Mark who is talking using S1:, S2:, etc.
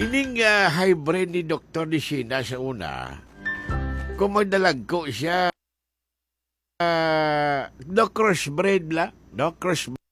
S1: Ining hybrid ni Dr. ni Sheena sa una, kung magdalag ko siya, no crossbred la, no crossbred.